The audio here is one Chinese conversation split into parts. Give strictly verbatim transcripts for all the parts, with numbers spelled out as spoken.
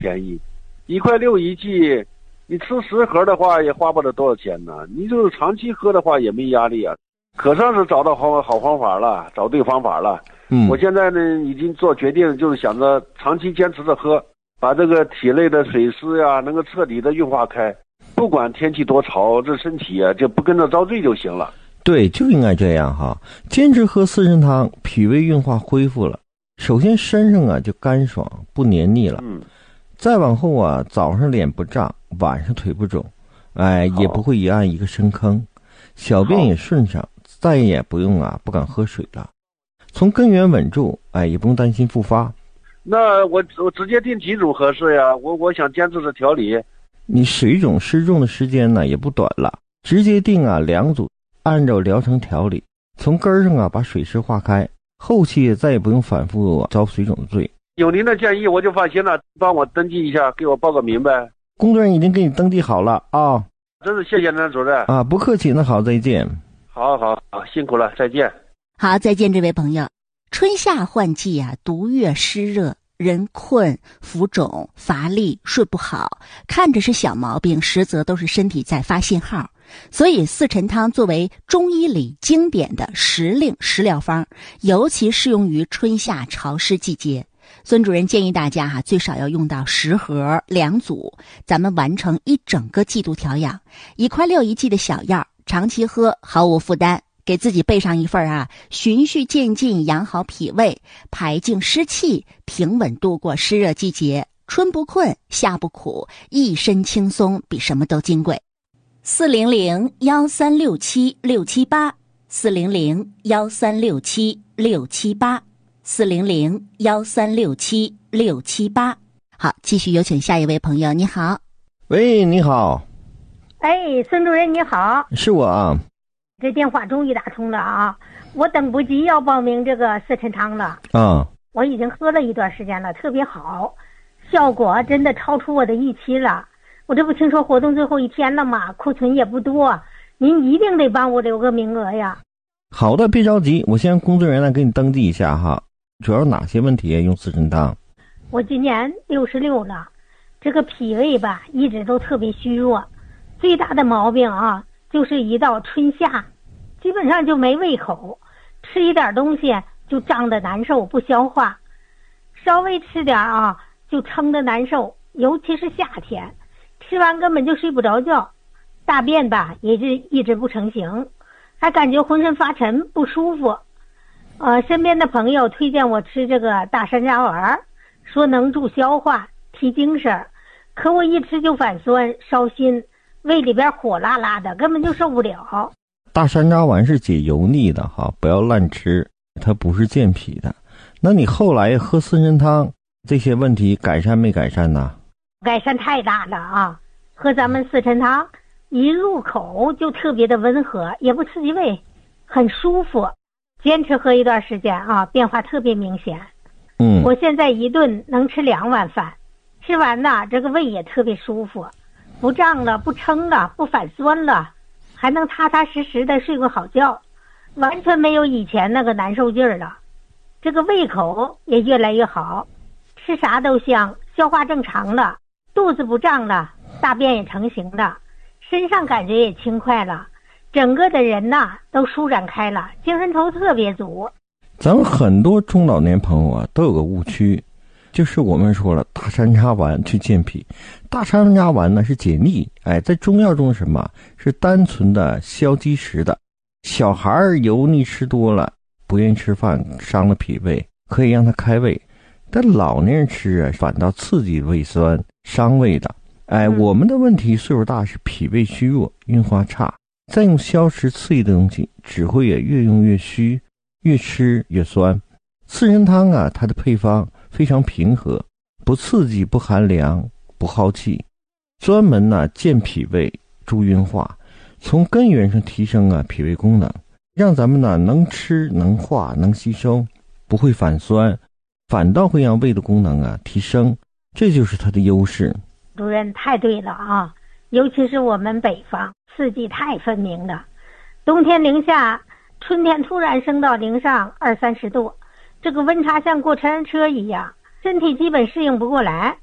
便宜，一块六一剂，你吃十盒的话也花不了多少钱呢。你就是长期喝的话也没压力啊。可算是找到好好方法了，找对方法了。 嗯， 我现在呢已经做决定，就是想着长期坚持着喝，把这个体内的水湿呀能够彻底的运化开。不管天气多潮，这身体啊就不跟着遭罪就行了。 对，就应该这样哈。坚持喝四神汤，脾胃运化恢复了，首先身上啊就干爽不黏腻了。 嗯， 再往后啊，早上脸不胀，晚上腿不肿，哎，也不会一按一个深坑，小便也顺畅，再也不用啊不敢喝水了。从根源稳住，哎，也不用担心复发。 那我我直接定几种合适呀？我我想坚持着调理。 你水肿湿重的时间呢也不短了，直接定啊两组，按照疗程调理，从根儿上啊把水湿化开，后期再也不用反复遭水肿的罪。 有您的建议我就放心了，帮我登记一下，给我报个名呗。 工作人员已经给你登记好了啊。 真是谢谢南主任啊，不客气。那好，再见。 好好好，辛苦了，再见。 好，再见，这位朋友。春夏换季啊，毒月湿热，人困、浮肿、乏力、睡不好，看着是小毛病，实则都是身体在发信号。所以四陈汤作为中医里经典的时令食疗方，尤其适用于春夏潮湿季节。孙主任建议大家哈、啊，最少要用到十盒两组，咱们完成一整个季度调养。一块六一剂的小药，长期喝毫无负担。给自己备上一份啊，循序渐进养好脾胃，排净湿气，平稳度过湿热季节。春不困，夏不苦，一身轻松，比什么都金贵。四零零幺三六七六七八，四零零幺三六七六七八，四零零幺三六七六七八。好，继续有请下一位朋友。你好。 喂，你好。 哎，孙主任你好。 是我啊。 这电话终于打通了啊！我等不及要报名这个四陈汤了啊！ 我已经喝了一段时间了，特别好，效果真的超出我的预期了。我这不听说活动最后一天了吗？库存也不多，您一定得帮我留个名额呀。 好的，别着急，我先让工作人员来给你登记一下哈。主要哪些问题用四陈汤？ 我今年六十六了，这个脾胃吧一直都特别虚弱，最大的毛病啊就是一到春夏基本上就没胃口，吃一点东西就胀得难受，不消化，稍微吃点啊就撑得难受，尤其是夏天吃完根本就睡不着觉，大便吧也是一直不成形，还感觉浑身发沉不舒服。呃，身边的朋友推荐我吃这个大山楂丸，说能助消化提精神，可我一吃就反酸烧心，胃里边火辣辣的，根本就受不了。 大山楂丸是解油腻的哈，不要乱吃，它不是健脾的。那你后来喝四神汤，这些问题改善没改善呢？ 改善太大了啊！喝咱们四陈汤，一入口就特别的温和，也不刺激胃，很舒服。坚持喝一段时间啊，变化特别明显。 嗯， 我现在一顿能吃两碗饭，吃完呢，这个胃也特别舒服，不胀了，不撑了，不反酸了。还能踏踏实实的睡个好觉，完全没有以前那个难受劲儿了。这个胃口也越来越好，吃啥都香，消化正常了，肚子不胀了，大便也成型了，身上感觉也轻快了，整个的人呐都舒展开了，精神头特别足。 咱们很多中老年朋友啊都有个误区，就是我们说了大山楂丸去健脾，大山楂丸呢是解腻，哎，在中药中什么是单纯的消积食的。小孩油腻吃多了，不愿意吃饭，伤了脾胃，可以让他开胃，但老年人吃啊反倒刺激胃酸，伤胃的。哎， 嗯、 我们的问题岁数大是脾胃虚弱，运化差，再用消食刺激的东西，只会也越用越虚，越吃越酸。四神汤啊，它的配方非常平和，不刺激，不寒凉，不耗气，专门呢健脾胃，助运化，从根源上提升啊脾胃功能，让咱们呢能吃能化能吸收，不会反酸，反倒会让胃的功能啊提升，这就是它的优势。 主任太对了啊，尤其是我们北方四季太分明了，冬天零下，春天突然升到零上二三十度，这个温差像过山车一样，身体基本适应不过来。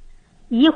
一